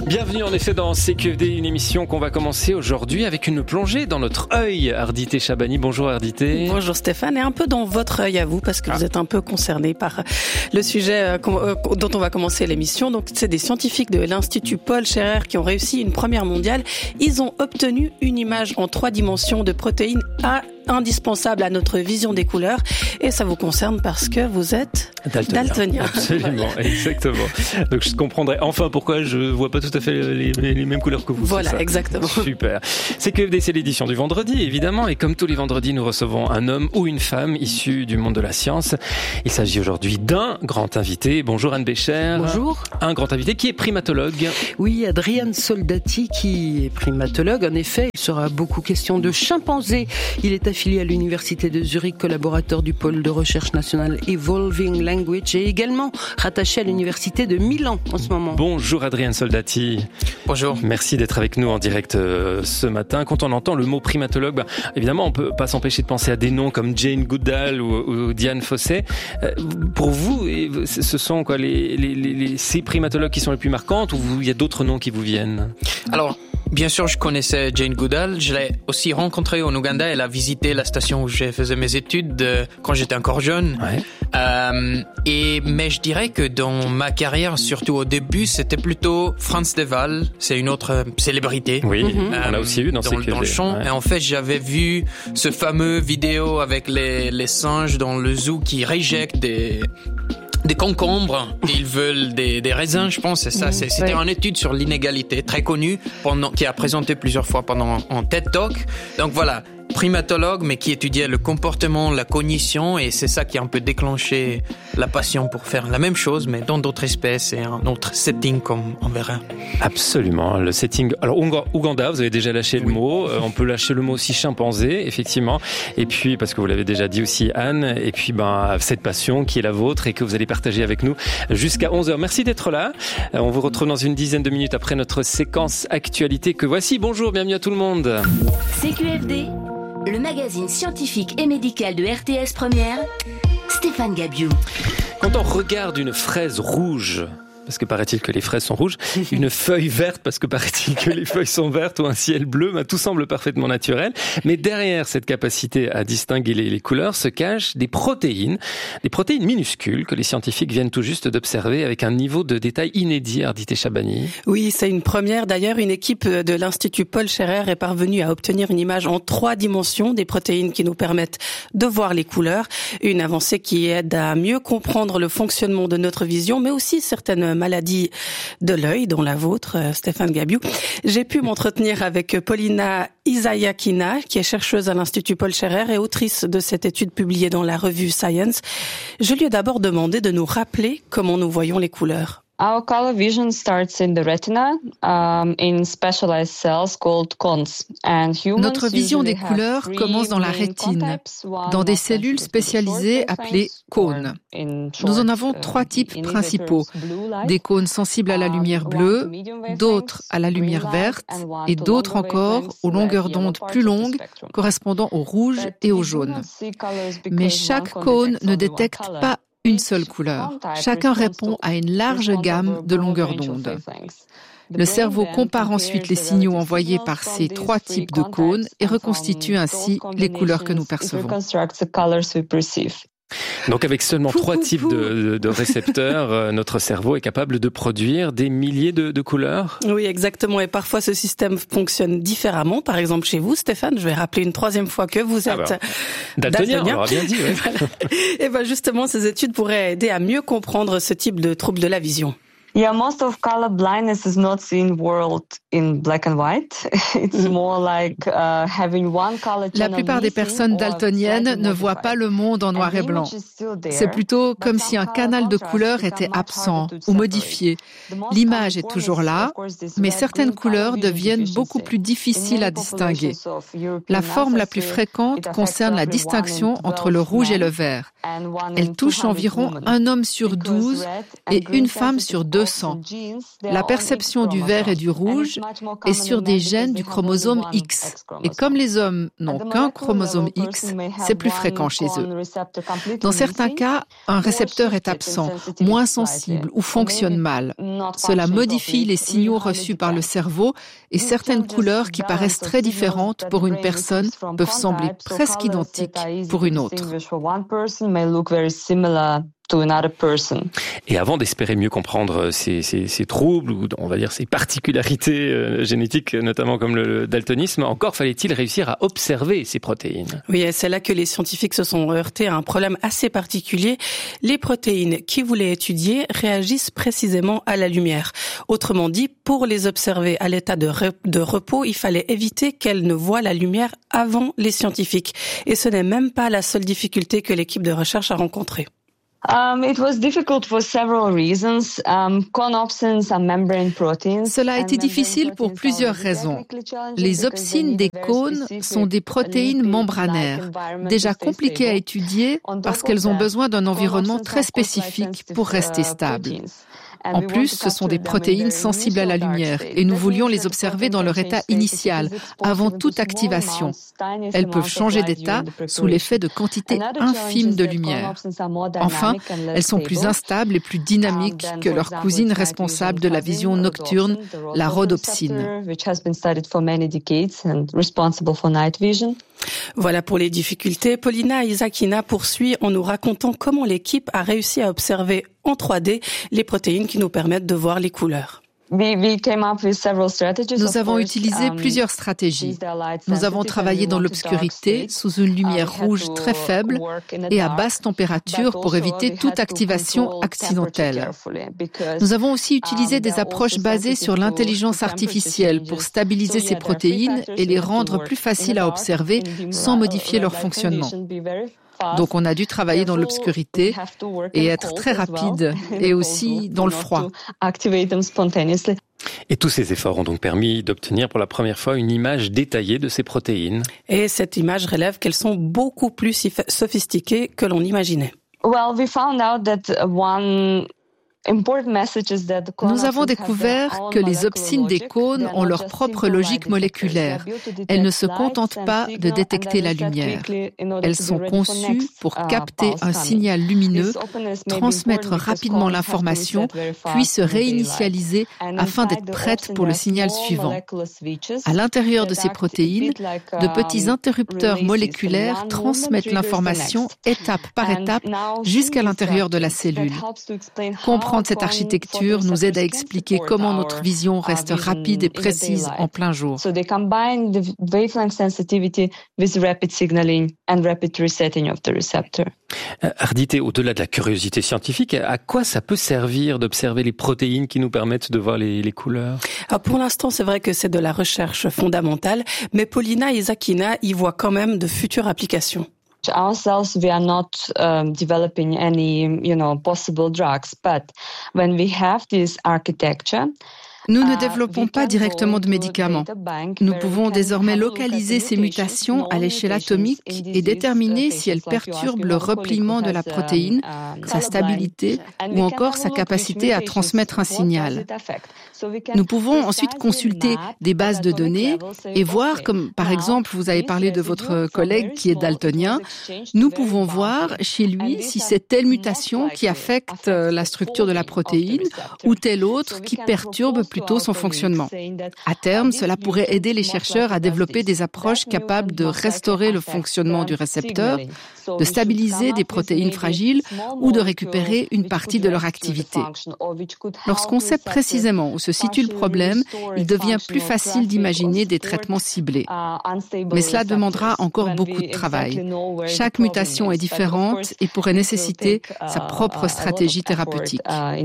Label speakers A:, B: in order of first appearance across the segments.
A: Bienvenue en effet dans CQFD, une émission qu'on va commencer aujourd'hui avec une plongée dans notre œil. Ardité Chabani, bonjour Ardité.
B: Bonjour Stéphane, et un peu dans votre œil à vous parce que vous êtes un peu concerné par le sujet dont on va commencer l'émission. Donc c'est des scientifiques de l'Institut Paul Scherrer qui ont réussi une première mondiale. Ils ont obtenu une image en 3 dimensions de protéines indispensable à notre vision des couleurs, et ça vous concerne parce que vous êtes daltonien.
A: Absolument, exactement. Donc je comprendrai enfin pourquoi je vois pas tout à fait les mêmes couleurs que vous.
B: Voilà, exactement.
A: Super. CQFD, c'est l'édition du vendredi, évidemment, et comme tous les vendredis, nous recevons un homme ou une femme issu du monde de la science. Il s'agit aujourd'hui d'un grand invité. Bonjour Anne Bécher.
C: Bonjour.
A: Un grand invité qui est primatologue.
C: Oui, Adrian Soldati qui est primatologue. En effet, il sera beaucoup question de chimpanzés. Il est affilié à l'Université de Zurich, collaborateur du pôle de recherche national Evolving Language et également rattaché à l'Université de Milan en ce moment.
A: Bonjour Adrian Soldati.
D: Bonjour.
A: Merci d'être avec nous en direct ce matin. Quand on entend le mot primatologue, évidemment on peut pas s'empêcher de penser à des noms comme Jane Goodall ou Diane Fossey. Pour vous, ce sont quoi ces primatologues qui sont les plus marquantes, ou il y a d'autres noms qui vous viennent?
D: Alors, bien sûr, je connaissais Jane Goodall. Je l'ai aussi rencontrée en Ouganda. Elle a visité la station où je faisais mes études quand j'étais encore jeune.
A: Ouais.
D: Mais je dirais que dans ma carrière, surtout au début, c'était plutôt Frans de Waal. C'est une autre célébrité.
A: Oui, on l'a aussi eu dans
D: le champ.
A: Ouais.
D: Et en fait, j'avais vu ce fameux vidéo avec les singes dans le zoo qui rejettent des concombres, ils veulent des raisins, je pense, c'est ça. C'était une étude sur l'inégalité, très connue, qui a présenté plusieurs fois pendant en TED Talk. Donc voilà, primatologue, mais qui étudiait le comportement, la cognition, et c'est ça qui a un peu déclenché la passion pour faire la même chose, mais dans d'autres espèces et un autre setting, comme on verra.
A: Absolument, le setting. Alors Ouganda, vous avez déjà lâché le mot. On peut lâcher le mot aussi chimpanzé, effectivement. Et puis, parce que vous l'avez déjà dit aussi, Anne. Et puis, cette passion qui est la vôtre et que vous allez partager avec nous jusqu'à 11h. Merci d'être là. On vous retrouve dans une dizaine de minutes après notre séquence actualité que voici. Bonjour, bienvenue à tout le monde.
E: CQFD, le magazine scientifique et médical de RTS Première, Stéphane Gabiou.
A: Quand on regarde une fraise rouge, parce que paraît-il que les fraises sont rouges, une feuille verte, parce que paraît-il que les feuilles sont vertes, ou un ciel bleu, tout semble parfaitement naturel. Mais derrière cette capacité à distinguer les couleurs se cachent des protéines minuscules que les scientifiques viennent tout juste d'observer avec un niveau de détail inédit. Ardité Chabani.
B: Oui, c'est une première. D'ailleurs, une équipe de l'Institut Paul Scherrer est parvenue à obtenir une image en 3 dimensions des protéines qui nous permettent de voir les couleurs. Une avancée qui aide à mieux comprendre le fonctionnement de notre vision, mais aussi certaines maladies de l'œil, dont la vôtre, Stéphane Gabiou. J'ai pu m'entretenir avec Paulina Isayakina, qui est chercheuse à l'Institut Paul Scherrer et autrice de cette étude publiée dans la revue Science. Je lui ai d'abord demandé de nous rappeler comment nous voyons les couleurs.
F: Our color vision starts in the retina, in specialized cells called cones.
G: Notre vision des couleurs commence dans la rétine, dans des cellules spécialisées appelées cônes. Nous en avons 3 types principaux. Des cônes sensibles à la lumière bleue, d'autres à la lumière verte et d'autres encore aux longueurs d'onde plus longues correspondant au rouge et au jaune. Mais chaque cône ne détecte pas une seule couleur. Chacun répond à une large gamme de longueurs d'onde. Le cerveau compare ensuite les signaux envoyés par ces 3 types de cônes et reconstitue ainsi les couleurs que nous percevons.
A: Donc avec seulement 3 types de récepteurs, notre cerveau est capable de produire des milliers de couleurs.
B: Oui, exactement. Et parfois, ce système fonctionne différemment. Par exemple, chez vous, Stéphane, je vais rappeler une 3e fois que vous êtes daltonien.
A: On l'aura bien dit. Ouais.
B: Et justement, ces études pourraient aider à mieux comprendre ce type de trouble de la vision.
F: Yeah, most of color blindness is not seen world in black and white. It's more like having one color channel.
G: La plupart des personnes daltoniennes ne voient pas le monde en noir et blanc. C'est plutôt comme si un canal de couleurs était absent ou modifié. L'image est toujours là, mais certaines couleurs deviennent beaucoup plus difficiles à distinguer. La forme la plus fréquente concerne la distinction entre le rouge et le vert. Elle touche environ 1 homme sur 12 et une femme sur 200. sang. La perception du vert et du rouge est sur des gènes du chromosome X. Et comme les hommes n'ont qu'un chromosome X, c'est plus fréquent chez eux. Dans certains cas, un récepteur est absent, moins sensible ou fonctionne mal. Cela modifie les signaux reçus par le cerveau et certaines couleurs qui paraissent très différentes pour une personne peuvent sembler presque identiques pour une autre.
A: Et avant d'espérer mieux comprendre ces troubles ou on va dire ces particularités génétiques, notamment comme le daltonisme, encore fallait-il réussir à observer ces protéines.
B: Oui, et c'est là que les scientifiques se sont heurtés à un problème assez particulier. Les protéines qu'ils voulaient étudier réagissent précisément à la lumière. Autrement dit, pour les observer à l'état de repos, il fallait éviter qu'elles ne voient la lumière avant les scientifiques. Et ce n'est même pas la seule difficulté que l'équipe de recherche a rencontrée.
G: Cela a été difficile pour plusieurs raisons. Les opsines des cônes sont des protéines membranaires, déjà compliquées à étudier parce qu'elles ont besoin d'un environnement très spécifique pour rester stables. En plus, ce sont des protéines sensibles à la lumière et nous voulions les observer dans leur état initial, avant toute activation. Elles peuvent changer d'état sous l'effet de quantités infimes de lumière. Enfin, elles sont plus instables et plus dynamiques que leurs cousines responsables de la vision nocturne, la rhodopsine.
B: Voilà pour les difficultés. Paulina Isakina poursuit en nous racontant comment l'équipe a réussi à observer en 3D les protéines qui nous permettent de voir les couleurs.
G: Nous avons utilisé plusieurs stratégies. Nous avons travaillé dans l'obscurité, sous une lumière rouge très faible et à basse température pour éviter toute activation accidentelle. Nous avons aussi utilisé des approches basées sur l'intelligence artificielle pour stabiliser ces protéines et les rendre plus faciles à observer sans modifier leur fonctionnement. Donc on a dû travailler dans l'obscurité et être très rapide et aussi dans le froid.
A: Et tous ces efforts ont donc permis d'obtenir pour la première fois une image détaillée de ces protéines.
B: Et cette image relève qu'elles sont beaucoup plus sophistiquées que l'on imaginait.
G: Nous avons découvert que les opsines des cônes ont leur propre logique moléculaire. Elles ne se contentent pas de détecter la lumière. Elles sont conçues pour capter un signal lumineux, transmettre rapidement l'information, puis se réinitialiser afin d'être prêtes pour le signal suivant. À l'intérieur de ces protéines, de petits interrupteurs moléculaires transmettent l'information étape par étape jusqu'à l'intérieur de la cellule. Comprendre cette architecture nous aide à expliquer comment notre vision reste rapide et précise en plein jour.
A: Ardité, au-delà de la curiosité scientifique, à quoi ça peut servir d'observer les protéines qui nous permettent de voir les couleurs ?
B: Alors pour l'instant, c'est vrai que c'est de la recherche fondamentale, mais Paulina Isakina y voit quand même de futures applications.
F: Ourselves, we are not developing any, possible drugs, but when we have this architecture,
G: nous ne développons pas directement de médicaments. Nous pouvons désormais localiser ces mutations à l'échelle atomique et déterminer si elles perturbent le repliement de la protéine, sa stabilité ou encore sa capacité à transmettre un signal. Nous pouvons ensuite consulter des bases de données et voir, comme par exemple vous avez parlé de votre collègue qui est daltonien, nous pouvons voir chez lui si c'est telle mutation qui affecte la structure de la protéine ou telle autre qui perturbe plutôt son fonctionnement. À terme, cela pourrait aider les chercheurs à développer des approches capables de restaurer le fonctionnement du récepteur, de stabiliser des protéines fragiles ou de récupérer une partie de leur activité. Lorsqu'on sait précisément où se situe le problème, il devient plus facile d'imaginer des traitements ciblés. Mais cela demandera encore beaucoup de travail. Chaque mutation est différente et pourrait néciter sa propre stratégie thérapeutique.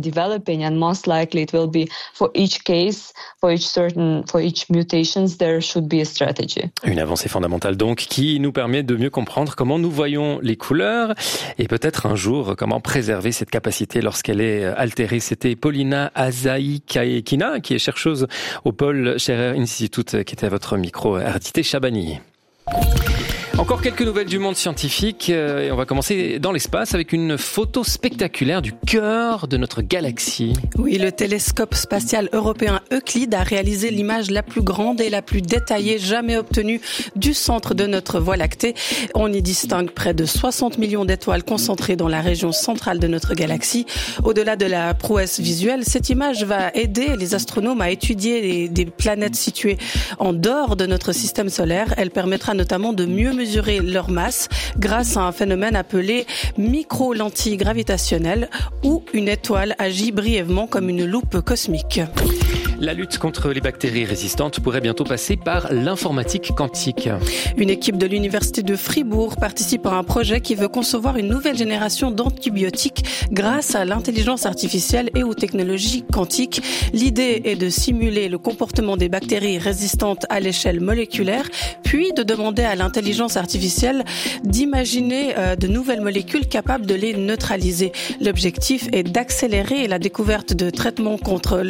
A: Une avancée fondamentale donc qui nous permet de mieux comprendre comment nous voyons les couleurs et peut-être un jour comment préserver cette capacité lorsqu'elle est altérée. C'était Paulina Isakina qui est chercheuse au Paul Scherrer Institute qui était à votre micro, Ardité Chabani. Encore quelques nouvelles du monde scientifique et on va commencer dans l'espace avec une photo spectaculaire du cœur de notre galaxie.
B: Oui, le télescope spatial européen Euclide a réalisé l'image la plus grande et la plus détaillée jamais obtenue du centre de notre Voie lactée. On y distingue près de 60 millions d'étoiles concentrées dans la région centrale de notre galaxie. Au-delà de la prouesse visuelle, cette image va aider les astronomes à étudier des planètes situées en dehors de notre système solaire. Elle permettra notamment de mieux mesurer leur masse grâce à un phénomène appelé micro-lentille gravitationnelle où une étoile agit brièvement comme une loupe cosmique.
A: La lutte contre les bactéries résistantes pourrait bientôt passer par l'informatique quantique.
B: Une équipe de l'université de Fribourg participe à un projet qui veut concevoir une nouvelle génération d'antibiotiques grâce à l'intelligence artificielle et aux technologies quantiques. L'idée est de simuler le comportement des bactéries résistantes à l'échelle moléculaire, puis de demander à l'intelligence artificielle d'imaginer de nouvelles molécules capables de les neutraliser. L'objectif est d'accélérer la découverte de traitements contre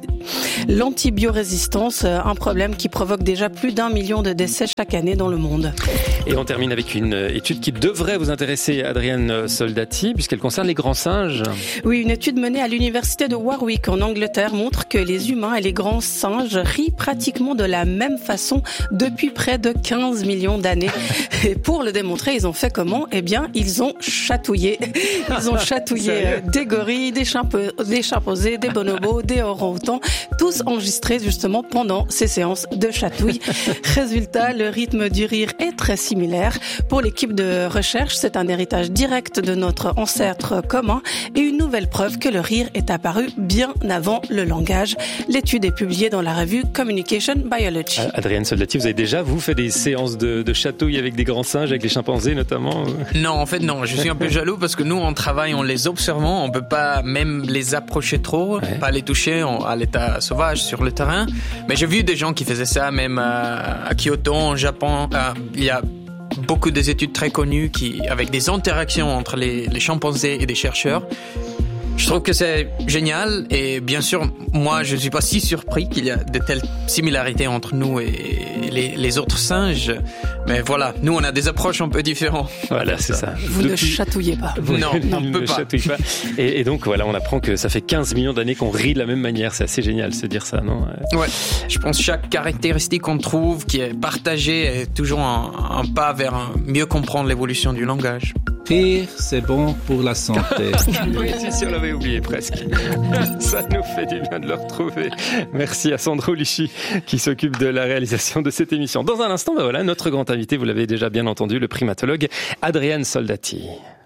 B: l'antibiorésistance, un problème qui provoque déjà plus d'1 million de décès chaque année dans le monde.
A: Et on termine avec une étude qui devrait vous intéresser, Adrienne Soldati, puisqu'elle concerne les grands singes.
B: Oui, une étude menée à l'université de Warwick en Angleterre montre que les humains et les grands singes rient pratiquement de la même façon depuis près de 15 millions d'années. Et pour le démontrer, ils ont fait comment ? Eh bien, ils ont chatouillé. Ils ont chatouillé des gorilles, des chimpanzés, des bonobos, des orang-outans, tous enregistrés justement pendant ces séances de chatouille. Résultat, le rythme du rire est très similaire. Pour l'équipe de recherche, c'est un héritage direct de notre ancêtre commun et une nouvelle preuve que le rire est apparu bien avant le langage. L'étude est publiée dans la revue Communication Biology.
A: Adrienne Soldati, vous avez déjà, fait des séances de chatouille avec des grands singes, avec les chimpanzés notamment ?
D: Non, en fait, non. Je suis un peu jaloux parce que nous, on travaille en les observant. On peut pas même les approcher trop, pas les toucher à l'état sauvage sur le terrain. Mais j'ai vu des gens qui faisaient ça, même à Kyoto, en Japon. Il y a beaucoup d'études très connues avec des interactions entre les chimpanzés et des chercheurs. Je trouve que c'est génial et bien sûr, moi, je ne suis pas si surpris qu'il y a de telles similarités entre nous et les autres singes. Mais voilà, nous, on a des approches un peu différentes.
A: Voilà, c'est ça.
B: Vous ne chatouillez pas.
D: Non, on ne peut pas.
A: Chatouille pas. Et donc, voilà, on apprend que ça fait 15 millions d'années qu'on rit de la même manière. C'est assez génial de se dire ça, non ?
D: Ouais. Je pense que chaque caractéristique qu'on trouve, qui est partagée, est toujours un pas vers mieux comprendre l'évolution du langage.
H: Rire, c'est bon pour la santé.
A: Oui, si on l'avait oublié presque. Ça nous fait du bien de le retrouver. Merci à Sandro Lichy qui s'occupe de la réalisation de cette émission. Dans un instant, voilà, notre grand invité, vous l'avez déjà bien entendu, le primatologue Adrienne Soldati.